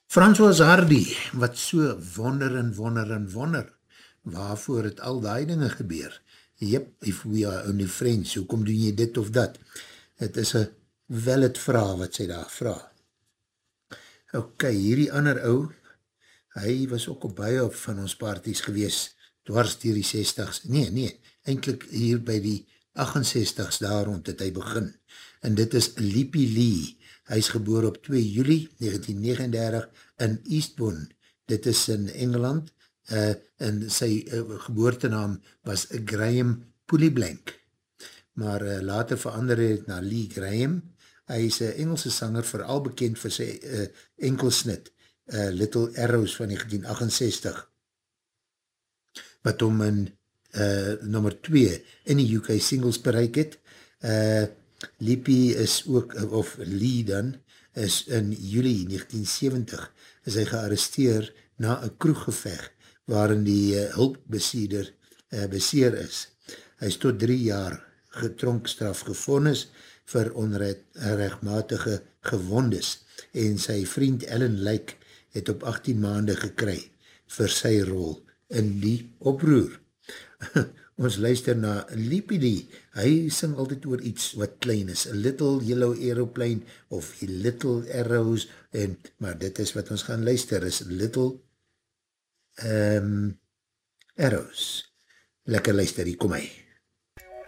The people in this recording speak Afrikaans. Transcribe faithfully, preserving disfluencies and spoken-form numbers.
François Hardy, wat so wonder en wonder en wonder, waarvoor het al die dinge gebeur? Yep, if we are only friends, hoe kom doen jy dit of dat? Het is een wel het vraag wat sy daar vraag. Ok, hierdie ander ou, hy was ook op baie op van ons parties gewees, dwars dier die zestigs, nee, nee, eindelijk hier by die achtenzestigs daar rond het hy begin, en dit is Lippy Lee. Hy is geboor op twee juli negentien negenendertig in Eastbourne, dit is in Engeland, uh, en sy uh, geboortenaam was Graham Pullyblank, maar uh, later verander het na Lee Graham. Hy is een Engelse sanger, vooral bekend vir sy uh, enkelsnit, uh, Little Arrows van negentien achtenzestig, wat hom in uh, nummer twee in die U K singles bereik het. Uh, Lippy is ook, of Lee dan, is in juli negentien seventig, is hy gearresteer na een kroeggeveg, waarin die uh, hulpbesieder uh, beseer is. Hy is tot drie jaar getronkstraf gevonnis vir onrechtmatige gewondes, en sy vriend Ellen Lyk het op achttien maande gekry vir sy rol in die oproer. Ons luister na Lippy Lee, hy sing altyd oor iets wat klein is, a little yellow aeroplane, of little arrows, en, maar dit is wat ons gaan luister, is little um, arrows. Lekker luister, hier kom hy.